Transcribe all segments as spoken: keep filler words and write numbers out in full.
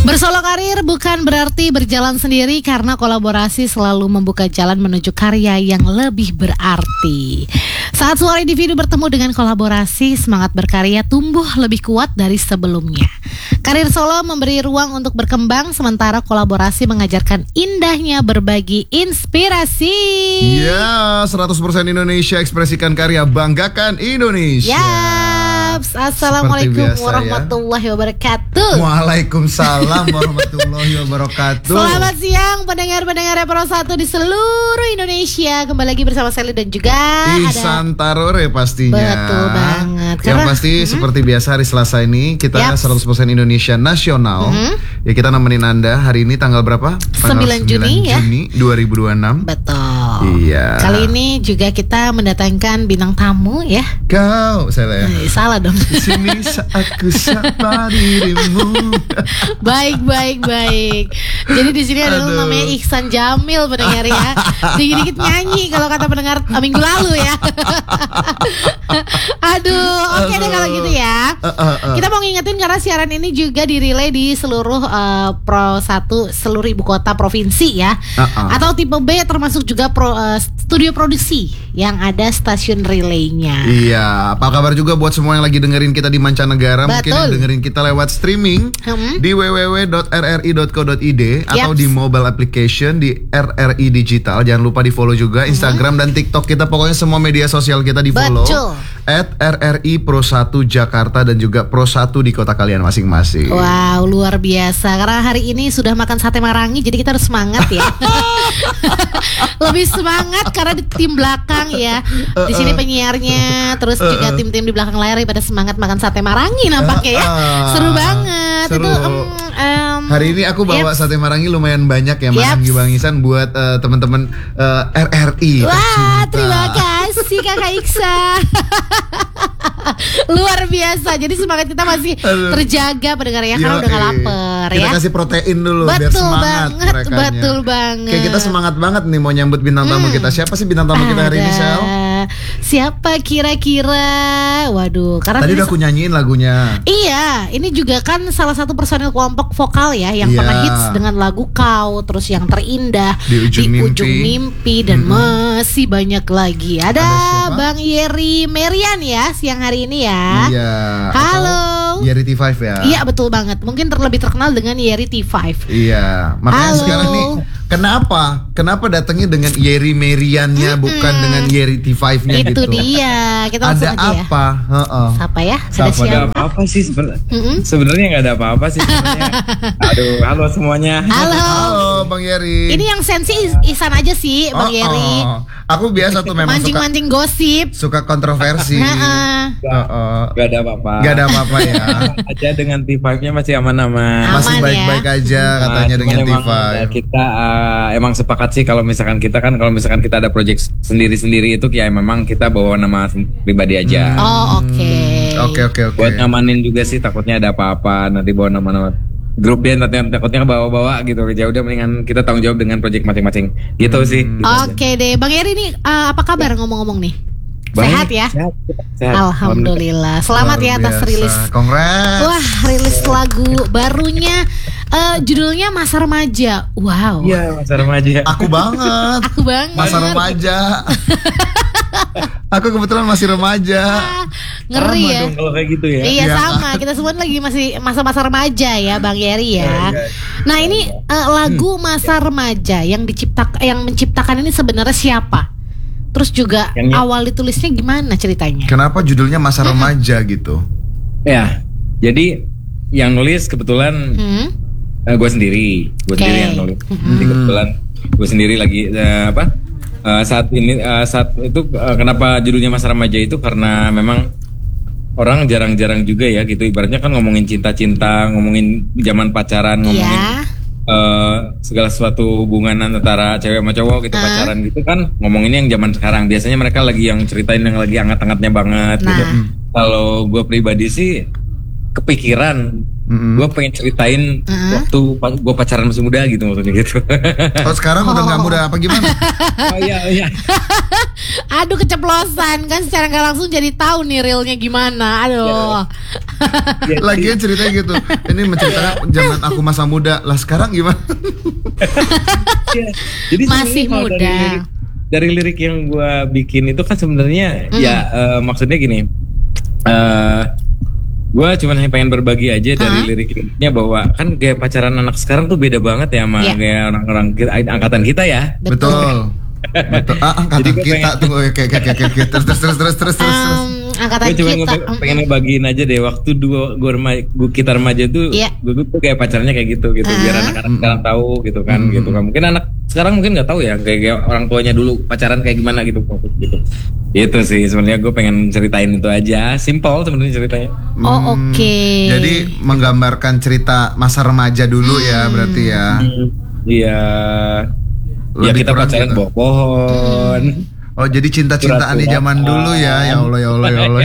Bersolo karir bukan berarti berjalan sendiri, karena kolaborasi selalu membuka jalan menuju karya yang lebih berarti. Saat suara individu bertemu dengan kolaborasi, semangat berkarya tumbuh lebih kuat dari sebelumnya. Karir solo memberi ruang untuk berkembang, sementara kolaborasi mengajarkan indahnya berbagi inspirasi. Ya, seratus persen Indonesia, ekspresikan karya, banggakan Indonesia. Yaps, Assalamualaikum biasa, warahmatullahi ya. wabarakatuh. Waalaikumsalam warahmatullahi wabarakatuh. Selamat siang pendengar-pendengar Pro satu di seluruh Indonesia. Kembali lagi bersama Sally dan juga Ihsan Tarore pastinya. Betul banget. Yang Karena, pasti mm-hmm. seperti biasa hari Selasa ini kita Yap. seratus persen Indonesia Nasional. Mm-hmm. Ya, kita nemenin Anda hari ini tanggal berapa? sembilan Juni ya. Juni dua ribu dua puluh enam. Betul. Iya. Kali ini juga kita mendatangkan bintang tamu ya. Kau, saya ya. Eh, salah dong. Di sini aku sapa dirimu. Baik, baik, baik. Jadi di sini ada namanya Ihsan Jamil, pendengar ya. Dikit-dikit nyanyi kalau kata pendengar uh, minggu lalu ya. Aduh, oke okay deh kalau gitu ya. Uh, uh, uh. Kita mau ngingetin karena siaran ini juga dirilai di seluruh uh, Pro satu seluruh ibu kota provinsi ya. Uh, uh. Atau tipe B, termasuk juga pro, uh, studio produksi yang ada stasiun relaynya. Iya, apa kabar juga buat semua yang lagi dengerin kita di mancanegara. Betul. Mungkin yang dengerin kita lewat streaming hmm. di w w w dot r r i dot co dot i d atau Yaps. di mobile application di R R I Digital. Jangan lupa di follow juga Instagram hmm. dan TikTok kita. Pokoknya semua media sosial kita di follow at R R I Pro satu Jakarta dan juga Pro satu di kota kalian masing-masing. Wow, luar biasa. Karena hari ini sudah makan sate marangi, jadi kita harus semangat ya. Lebih semangat karena di tim belakang ya. Di sini penyiarnya, terus juga tim-tim di belakang layar pada semangat makan sate marangi nampaknya ya. Seru banget. Seru. Itu um, um, hari ini aku bawa yep. sate marangi lumayan banyak ya, Marangi Yep. Bang Ihsan buat uh, teman-teman uh, R R I. Wah, tercinta. terima kasih Kakak Iksan. Luar biasa. Jadi semangat kita masih Aduh. terjaga pendengar ya, karena Yo, udah gak eh. lapar Kita ya. kasih protein dulu Betul biar semangat banget, merekanya. betul banget. Kayak kita semangat banget nih mau nyambut bintang tamu Hmm. kita. Siapa sih bintang tamu kita hari ini, Sel? Siapa kira-kira? Waduh, karena Tadi ini- udah aku nyanyiin lagunya. Iya, ini juga kan salah satu personil kelompok vokal ya yang Iya. pernah hits dengan lagu Kau, terus yang terindah Di Ujung Mimpi. Mimpi, dan Mm-hmm. masih banyak lagi. Ada, Ada siapa? Bang Yeri Merian ya siang hari ini ya. Iya. Halo. Atau Yeri T lima ya. Iya, betul banget. Mungkin terlebih terkenal dengan Yeri T lima. Iya. Makanya Halo. sekarang nih kenapa? Kenapa datangnya dengan Yeri Meriannya Mm-mm. bukan dengan Yeri T lima-nya Itu gitu? dia. Kita langsung Ada aja ya. apa? Heeh. Siapa ya? Ada Siapa? siapa? Ada apa-apa sih sebenarnya? Mm-mm. Sebenarnya nggak ada apa-apa sih sebenarnya. Aduh, halo semuanya. Halo. Halo Bang Yeri. Ini yang sensi Is- Ihsan aja sih, Bang Oh, Yeri. oh. Aku biasa tuh memang suka Mancing-mancing gosip. suka kontroversi. Heeh. Heeh. Gak ada apa-apa. Gak ada apa-apa ya. Aja dengan T lima-nya masih aman-aman. Masih Aman ya. baik-baik aja katanya Nah, dengan cuman T emang, lima. ya, kita uh, emang sepakat sih kalau misalkan kita kan kalau misalkan kita ada project sendiri-sendiri itu ya memang kita bawa nama pribadi aja. Oh, oke. Oke oke oke. Buat ngamanin juga sih, takutnya ada apa-apa nanti bawa nama-nama grup band, nanti takutnya bawa-bawa gitu. Ya udah mendingan kita tanggung jawab dengan project masing-masing. Gitu sih. Gitu aja. Oke deh, Bang Yeri nih uh, apa kabar ngomong-ngomong nih? Baik, Sehat ya? Sehat, sehat. Alhamdulillah. Selamat ya atas rilis. Congrats. Wah, rilis lagu barunya. Uh, judulnya Masa Remaja. Wow. Iya, masa remaja. Aku banget. Aku banget. Masa remaja. Aku kebetulan masih remaja. Ah, ngeri Sama ya. dong kalau kayak gitu ya. Iya Iya. sama, kita semua lagi masih masa-masa remaja ya Bang Yeri ya. Iya, iya. Nah ini uh, lagu Masa Remaja yang diciptak yang menciptakan ini sebenarnya siapa? Terus juga Yang- awal ditulisnya gimana ceritanya? Kenapa judulnya Masa Remaja gitu? Ya, jadi yang nulis kebetulan Hmm? gue sendiri, gue Oke. sendiri yang nulis. Jadi kebetulan gue sendiri lagi eh, apa? eh, saat ini eh, saat itu eh, kenapa judulnya Masa Remaja itu karena memang orang jarang-jarang juga ya gitu. Ibaratnya kan ngomongin cinta-cinta, ngomongin zaman pacaran, ngomongin Iya. eh, segala sesuatu hubungan antara cewek sama cowok gitu, Ah. pacaran gitu kan ngomongin yang zaman sekarang. Biasanya mereka lagi yang ceritain yang lagi hangat-hangatnya banget gitu. Nah. Kalau gue pribadi sih kepikiran Mm-hmm. Gue pengen ceritain uh-huh. waktu gue pacaran masih muda gitu maksudnya gitu. Oh sekarang oh. udah nggak muda apa gimana? Oh iya iya. Aduh keceplosan kan secara nggak langsung jadi tahu nih realnya gimana. Aduh. Ya. Lagian ceritanya gitu. Ini menceritakan zaman aku masa muda. Lah sekarang gimana? Ya, jadi masih muda. Dari lirik, dari lirik yang gue bikin itu kan sebenarnya mm. ya uh, maksudnya gini. Uh, gue cuma pengen berbagi aja uh-huh. dari lirik-liriknya bahwa kan gaya pacaran anak sekarang tuh beda banget ya sama yeah. gaya orang-orang kita, angkatan kita ya. Betul. Betul. Ah, angkatan kita pengen, tuh kayak kayak kayak kayak terus terus terus terus terus terus. Um, angkatan gue cuma kita pengen, pengen ngebagiin aja deh waktu dua gue remaja, gue kita remaja tuh yeah. gue tuh kayak pacarnya kayak gitu gitu uh-huh. biar anak-anak sekarang tahu gitu kan mm-hmm. gitu kan. Mungkin anak sekarang mungkin nggak tahu ya kayak, kayak orang tuanya dulu pacaran kayak gimana gitu gitu. Itu sih sebenarnya gue pengen ceritain itu aja, simple sebenarnya ceritanya. Oh hmm, oke. Okay. Jadi menggambarkan cerita masa remaja dulu hmm. ya berarti ya. Iya. Hmm, ya kita pacaran bawa pohon. Oh jadi cinta-cintaan di zaman dulu ya, ya Allah ya Allah ya Allah.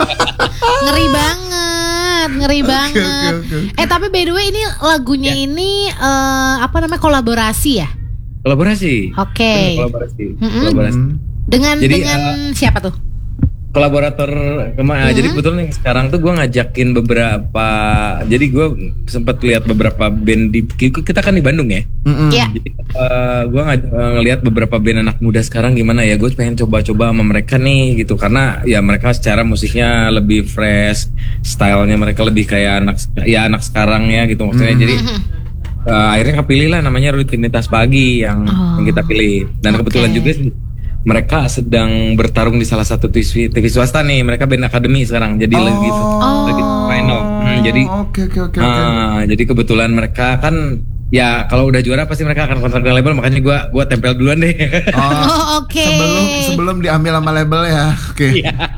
Ngeri banget, ngeri okay, banget. Okay, okay. Eh tapi by the way ini lagunya ya. ini uh, apa namanya kolaborasi ya? Kolaborasi. Oke. Okay. Kolaborasi. Mm-hmm. Kolaborasi. Dengan jadi, dengan uh, siapa tuh? Kolaborator kemana? Mm-hmm. Jadi kebetulan yang sekarang tuh gue ngajakin beberapa. Jadi gue sempat lihat beberapa band di kita kan di Bandung ya. Mm-hmm. Yeah. Jadi uh, gue ng- ngelihat beberapa band anak muda sekarang gimana ya. Gue pengen coba-coba sama mereka nih gitu karena ya mereka secara musiknya lebih fresh, stylenya mereka lebih kayak anak ya anak sekarang ya gitu maksudnya. Mm-hmm. Jadi Uh, akhirnya kepilih lah namanya Rutinitas Pagi yang, oh. yang kita pilih dan okay. kebetulan juga mereka sedang bertarung di salah satu T V, T V swasta nih, mereka band akademi sekarang jadi oh. lagi lagi final hmm, jadi okay, okay, okay, uh, okay. jadi kebetulan mereka kan ya kalau udah juara pasti mereka akan kontrak dengan label makanya gue gua tempel duluan deh. Oh, oh oke. Okay. Sebelum sebelum diambil sama label ya. Oke. Okay.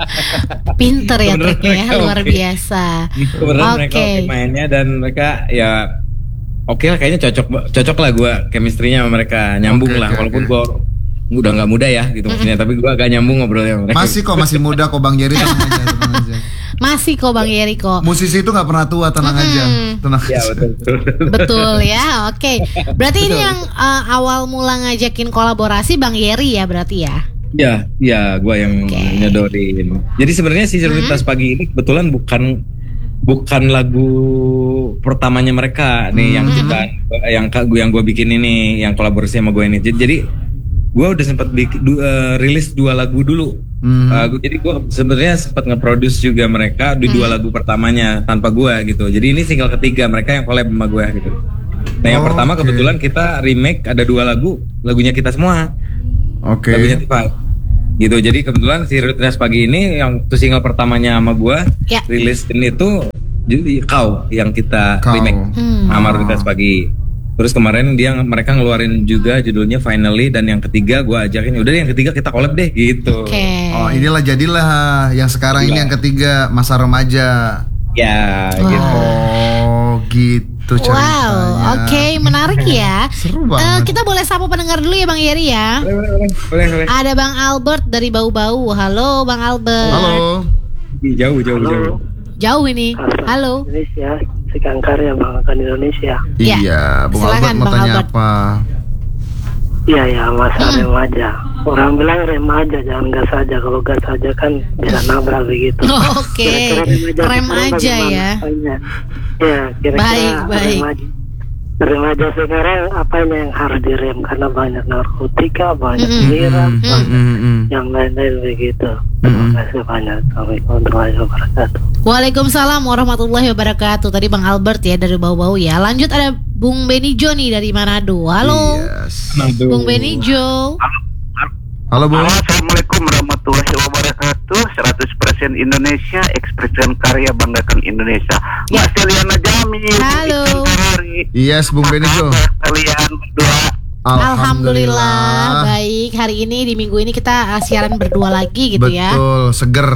Pinter ya triknya ya, luar okay. biasa. Kebetulan okay. mereka mainnya dan mereka ya oke okay lah kayaknya cocok cocok lah gue chemistry-nya sama mereka nyambung okay, lah okay, walaupun okay. gue udah nggak muda ya gitu maksudnya tapi gue agak nyambung ngobrolnya mereka. Masih kok masih muda kok Bang Jerry tenang aja, tenang aja. Masih kok Bang Jerry kok. Musisi itu nggak pernah tua tenang mm-hmm. aja tenang. Ya betul betul. Betul ya oke. Okay. Berarti ini yang uh, awal mula ngajakin kolaborasi Bang Jerry ya berarti ya. Ya ya gue yang okay. nyodorin. Jadi sebenarnya si Rutinitas mm-hmm. Pagi ini kebetulan bukan bukan lagu pertamanya mereka nih hmm. yang kita yang gue yang gue bikin ini yang kolaborasi sama gue ini jadi gue udah sempat uh, rilis dua lagu dulu hmm. uh, gua, jadi gue sebenarnya sempat nge-produce juga mereka di dua hmm. lagu pertamanya tanpa gue gitu jadi ini single ketiga mereka yang collab sama gue gitu nah yang oh, pertama okay. kebetulan kita remake ada dua lagu lagunya kita semua okay. lagunya Tifa gitu jadi kebetulan si Rutinitas Pagi ini yang tuh single pertamanya sama gue yeah. rilis ini tuh jadi kau yang kita kau. remake hmm. sama Rutinitas Pagi terus kemarin dia mereka ngeluarin juga judulnya Finally dan yang ketiga gue ajakin udah yang ketiga kita collab deh gitu okay. Oh inilah jadilah yang sekarang Gila. Ini yang ketiga masa remaja ya wow. gitu oh gitu ceritanya. Wow, oke, okay, menarik ya. Seru banget. Uh, kita boleh sapa pendengar dulu ya Bang Jerry ya. Boleh, boleh, boleh, boleh. Ada Bang Albert dari Bau-Bau. Halo Bang Albert. Halo. Jauh, jauh, Halo. jauh. Jauh ini. Halo. Indonesia, Sekian Karya Bang Akan Indonesia. Iya, ya, Bang Albert mau tanya Albert. apa? Iya ya, masa hmm. remaja. Orang bilang remaja, jangan gas saja. Kalau gas saja kan bisa nabrak begitu. Oh, oke, okay. Rem aja ya. Ya, kira-kira baik, baik. Remaja, remaja sekarang apanya yang harus direm karena banyak narkotika, banyak mm-hmm. miras, mm-hmm. banyak mm-hmm. yang lain-lain begitu. Mm-hmm. Terima kasih banyak. Assalamualaikum warahmatullahi wabarakatuh. Waalaikumsalam warahmatullahi wabarakatuh. Tadi Bang Albert ya dari Bau-Bau ya. Lanjut ada Bung Benijo nih dari Manado. Halo. Yes. Bung Benijo. Halo Bung. Assalamualaikum warahmatullahi wabarakatuh. seratus persen Indonesia, ekspresikan karya, banggakan Indonesia. Ya. Mas Eliana Jamil. Halo. Yes, Bung Benijo. Kalian berdua. Alhamdulillah. Alhamdulillah baik. Hari ini di minggu ini kita uh, siaran berdua lagi gitu Betul, ya. Betul, seger.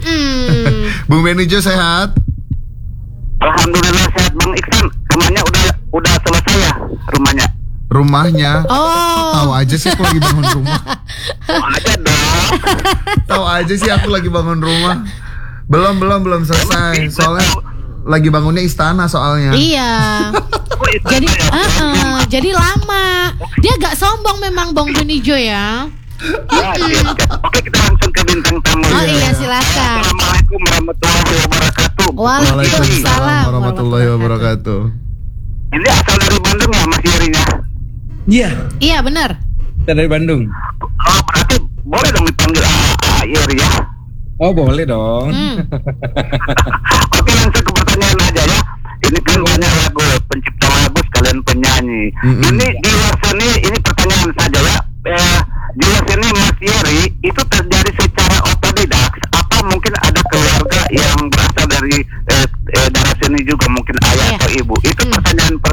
Bung Benijo sehat? Alhamdulillah sehat Bang Iksan. Rumahnya udah udah selesai ya rumahnya. Rumahnya? Oh. Tahu aja sih aku lagi bangun rumah. Tahu aja dong. Tahu aja sih aku lagi bangun rumah. Belum belum belum selesai. Soalnya lagi bangunnya istana soalnya. Iya. Jadi, uh, uh, jadi lama. Dia agak sombong memang Bang Benijo ya. Ya, siap, siap. Oke, kita langsung ke bintang tamu. Oh iya, silakan. Assalamualaikum warahmatullahi wabarakatuh. Waalaikumsalam warahmatullahi wabarakatuh. Ini asal dari Bandung ya Mas Yerinya? Iya. Iya benar. Kita dari Bandung. Oh, berarti boleh dong dipanggil A Yeri ya? Oh boleh dong. Hmm. Oke, langsung ke pertanyaan aja ya. Ini kan banyak lagu pencipta lagu sekalian penyanyi. Mm-mm. Ini di